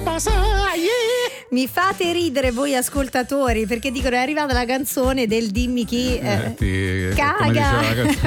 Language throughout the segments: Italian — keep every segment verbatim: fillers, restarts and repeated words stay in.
Mi fate ridere voi ascoltatori, perché dicono è arrivata la canzone del dimmi chi eh, eh, ti, caga.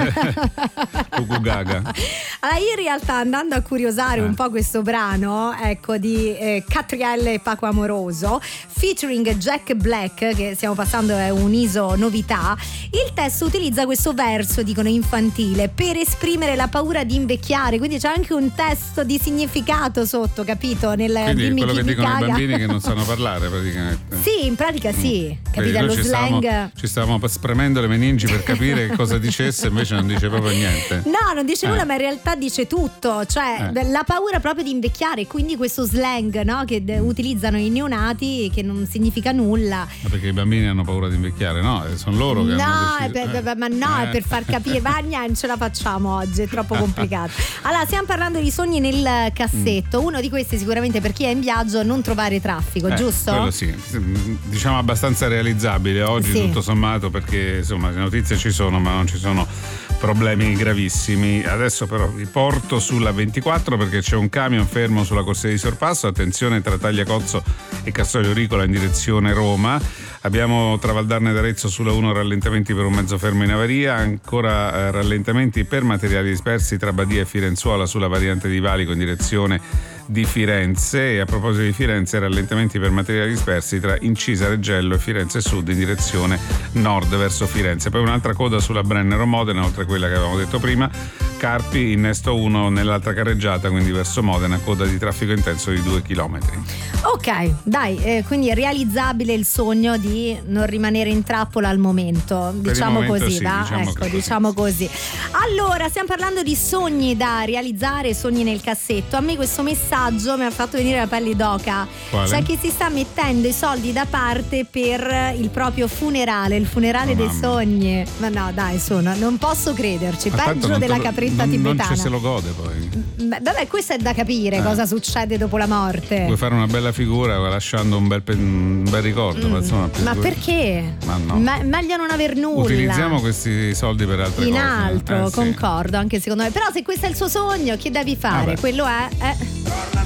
Cucu Gaga. Allora, io in realtà, andando a curiosare eh. un po' questo brano, ecco, di eh, Catrielle e Paco Amoroso featuring Jack Black, che stiamo passando è un iso novità, il testo utilizza questo verso, dicono infantile, per esprimere la paura di invecchiare, quindi c'è anche un testo di significato sotto, capito? Nel quindi dimmi quello chi che mi dicono caga. i bambini che non sanno parlare praticamente. Sì, in pratica sì, mm. capito? Lo ci slang stavamo, ci stavamo spremendo le meningi per capire cosa dicesse, invece non dice proprio niente. No, non dice eh. nulla, ma in realtà dice tutto, cioè eh. la paura proprio di invecchiare, quindi questo slang, no, che d- utilizzano i neonati, che non significa nulla. Ma perché i bambini hanno paura di invecchiare? No, sono loro che no, hanno deciso. Per, eh. ma no, eh. è per far capire, ma non ce la facciamo oggi, è troppo complicato. Allora, stiamo parlando di sogni nel cassetto. Mm. Uno di questi sicuramente per chi è in viaggio, non trovare traffico, eh, giusto? Quello sì, diciamo abbastanza realizzabile oggi, sì. Tutto sommato, perché insomma le notizie ci sono, ma non ci sono problemi gravissimi. Adesso però vi porto sulla ventiquattro perché c'è un camion fermo sulla corsia di sorpasso, attenzione tra Tagliacozzo e Castello Ricola in direzione Roma. Abbiamo tra Valdarno ed Arezzo sulla uno rallentamenti per un mezzo fermo in avaria, ancora eh, rallentamenti per materiali dispersi tra Badia e Firenzuola sulla variante di Valico in direzione di Firenze. E a proposito di Firenze, rallentamenti per materiali dispersi tra Incisa Reggello e Firenze Sud in direzione nord verso Firenze. Poi un'altra coda sulla Brennero Modena, oltre a quella che avevamo detto prima. Carpi, innesto uno nell'altra carreggiata, quindi verso Modena, coda di traffico intenso di due chilometri. Ok, dai, eh, quindi è realizzabile il sogno di non rimanere in trappola al momento, Per diciamo momento così, sì, va? diciamo ecco, così. diciamo così. Allora, stiamo parlando di sogni da realizzare, sogni nel cassetto. A me questo messaggio mi ha fatto venire la pelle d'oca. Quale? C'è chi si sta mettendo i soldi da parte per il proprio funerale, il funerale oh, dei mamma. sogni. Ma no, dai, sono, non posso crederci. Ma peggio della lo, capretta non, tibetana. Non ci se lo gode poi. Beh, vabbè, questo è da capire eh. cosa succede dopo la morte. Vuoi fare una bella figura lasciando un bel, un bel ricordo, mm. ma, insomma, ma perché? Ma no. Ma, meglio non aver nulla. Utilizziamo questi soldi per altre in cose. In altro, eh, concordo, sì. Anche secondo me. Però se questo è il suo sogno, che devi fare? Vabbè. Quello è... Eh.